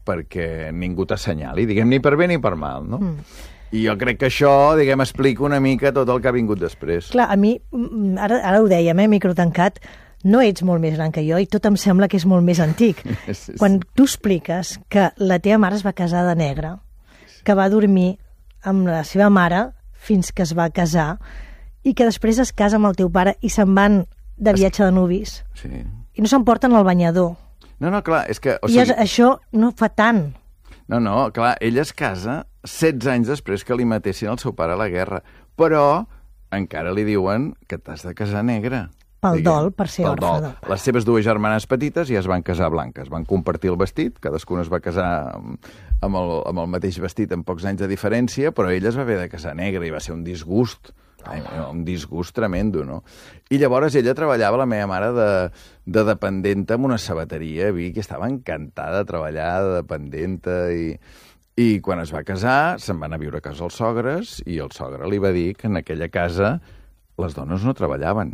perquè ningú t'assenyali, diguem, ni per bé ni per mal, no? I jo crec que això, diguem, explica una mica tot el que ha vingut després. Clar, a mi, ara ho dèiem, microtancat, no ets molt més gran que jo i tot em sembla que és molt més antic. Sí. Quan tu expliques que la teva mare es va casar de negre, que va dormir amb la seva mare fins que es va casar i que després es casa amb el teu pare i se'n van de viatge de nuvis i no s'emporten al banyador. No, clar, és que... I això no fa tant. No, clar, ella es casa 16 anys després que li matessin el seu pare a la guerra, però encara li diuen que t'has de casar negra. Pel dol, per ser orfe. Les seves dues germanes petites ja es van casar blanques, van compartir el vestit, cadascuna es va casar amb el mateix vestit amb pocs anys de diferència, però ella es va haver de casar negra i va ser un disgust tremendo, no? I llavors ella treballava, la meva mare, de dependenta en una sabateria a Vic, i estava encantada de treballar de dependenta i quan es va casar se'n van a viure a casa els sogres i el sogre li va dir que en aquella casa les dones no treballaven.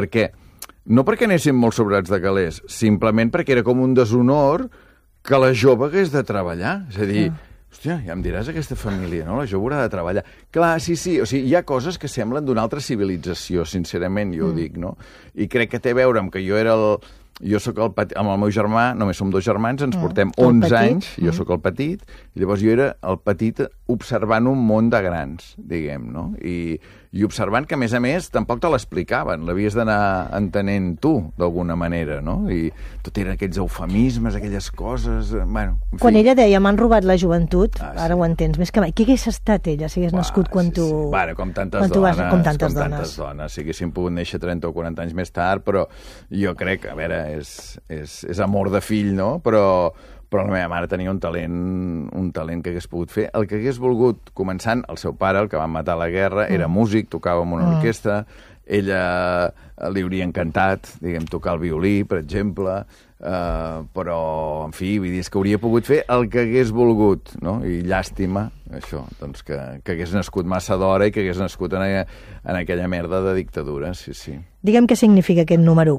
No perquè anessin molt sobrats de calés, simplement perquè era com un deshonor que la jove hagués de treballar. És a dir, hòstia, ja em diràs aquesta família, no? La jove haurà de treballar. Clar, sí, o sigui, hi ha coses que semblen d'una altra civilització, sincerament, jo ho dic, no? I crec que té a veure amb que jo era jo sóc el petit, amb el meu germà, només som 2 germans, ens portem 11 anys, jo sóc el petit, i llavors jo era el petit observant un món de grans, diguem, no? I observant que, a més, tampoc te l'explicaven, l'havies d'anar entenent tu, d'alguna manera, no? I tot eren aquells eufemismes, aquelles coses... Bueno, en fi. Quan ella deia, m'han robat la joventut, ara ho entens més que mai. Què hagués estat ella si hagués nascut quan tu... Bueno, com tantes dones. Si haguessin pogut néixer 30 o 40 anys més tard, però jo crec, a veure, és amor de fill, no? Però la meva mare tenia un talent que hagués pogut fer. El que hagués volgut, començant, el seu pare, el que van matar a la guerra, era músic, tocava en una orquestra, ella li hauria encantat, diguem, tocar el violí, per exemple, però, en fi, vull dir, és que hauria pogut fer el que hagués volgut, no? I llàstima, això, doncs, que hagués nascut massa d'hora i que hagués nascut en aquella merda de dictadura, sí. Digue'm què significa aquest número,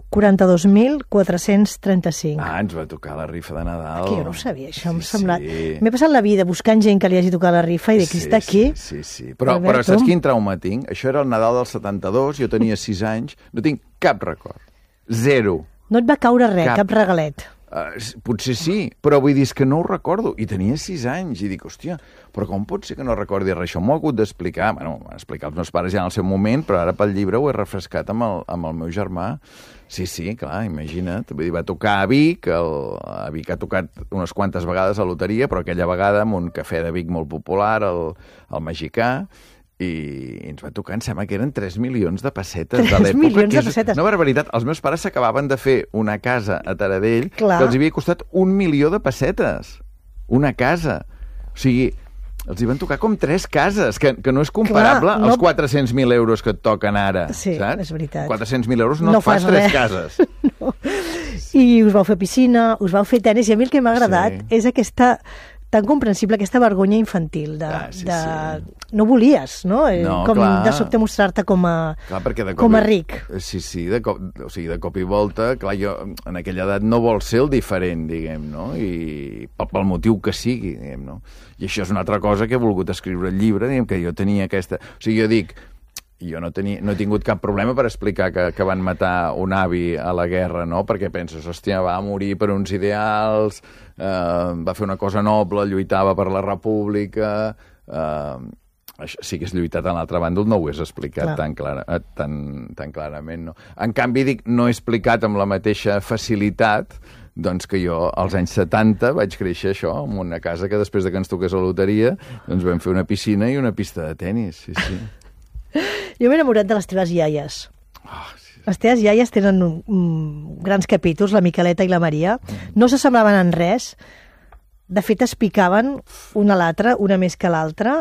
42.435. Ens va tocar la rifa de Nadal. Que jo no ho sabia, això m'ha semblat... M'he passat la vida buscant gent que li hagi tocat la rifa i dic, està aquí? Sí. Però saps quin trauma tinc? Això era el Nadal del 72, jo tenia 6 anys, no tinc cap record. 0. No et va caure res, cap regalet. Potser sí, però vull dir que no ho recordo. I tenia 6 anys, i dic, hòstia, però com pot ser que no recordi res? Això m'ho ha hagut d'explicar. Bueno, m'ho han explicat els meus pares ja en el seu moment, però ara pel llibre ho he refrescat amb el meu germà. Sí, clar, imagina't. Vull dir, va tocar a Vic, a Vic ha tocat unes quantes vegades a loteria, però aquella vegada en un cafè de Vic molt popular, el Mexicà, i ens va tocar, em sembla que eren 3 milions de pessetes de l'època. 3 milions de pessetes. Una barbaritat. Els meus pares s'acabaven de fer una casa a Taradell que els havia costat 1 milió de pessetes. Una casa. O sigui, els hi van tocar com 3 cases, que no és comparable als 400.000 euros que et toquen ara. Sí, saps? és veritat. 400.000 euros no et fas 3 cases. No. I us vau fer piscina, us vau fer tenis, i a mi el que m'ha agradat és aquesta... tan comprensible, aquesta vergonya infantil no volies, no? De sobte mostrar-te com a ric. Sí, de cop i volta, clar, jo en aquella edat no vol ser el diferent, diguem, no? I pel motiu que sigui, diguem, no? I això és una altra cosa que he volgut escriure al llibre, diguem, que jo tenia aquesta... O sigui, jo dic, jo no he tingut cap problema per explicar que van matar un avi a la guerra, no? Perquè penses, hòstia, va morir per uns ideals, va fer una cosa noble, lluitava per la república... Si hagués lluitat a l'altra bàndol no ho hagués explicat tan clarament, no? En canvi, dic, no he explicat amb la mateixa facilitat doncs que jo, als anys 70, vaig créixer això, en una casa que després de que ens toqués la loteria, doncs vam fer una piscina i una pista de tenis, sí. Jo m'he enamorat de les teves iaies. Les teves iaies tenen grans capítols, la Miqueleta i la Maria. No s'assemblaven en res. De fet, es picaven una a l'altra, una més que l'altra.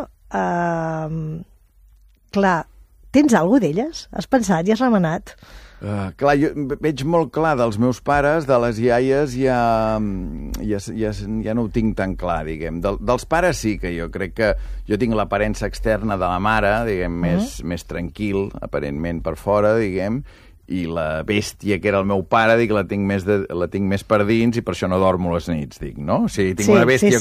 Clar, tens alguna d'elles? Has pensat i has remenat? Clar, jo veig molt clar dels meus pares, de les iaies ja no ho tinc tan clar, diguem. Dels pares sí, que jo crec que jo tinc l'aparença externa de la mare, diguem, més tranquil, aparentment per fora, diguem, i la bèstia que era el meu pare, dic, la tinc més per dins i per això no dormo les nits, dic, no? O sigui, tinc una bèstia